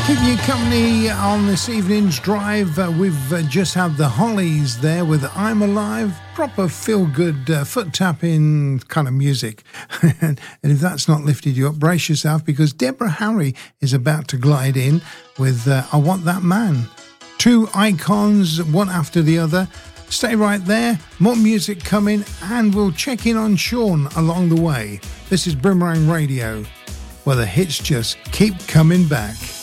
Keeping you company on this evening's drive, we've just had the Hollies there with I'm Alive, proper feel-good foot-tapping kind of music. And if that's not lifted you up, brace yourself, because Deborah Harry is about to glide in with I Want That Man. Two icons, one after the other. Stay right there, more music coming, and we'll check in on Sean along the way. This is Boomerang Radio, where the hits just keep coming back.